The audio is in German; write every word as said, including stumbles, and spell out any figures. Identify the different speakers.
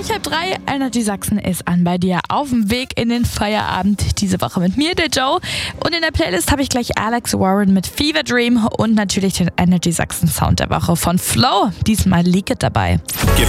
Speaker 1: Gleich halb drei, Energy Sachsen ist an bei dir auf dem Weg in den Feierabend. Diese Woche mit mir, der Joe. Und in der Playlist habe ich gleich Alex Warren mit Fever Dream und natürlich den Energy Sachsen Sound der Woche von Flow. Diesmal Leak It dabei.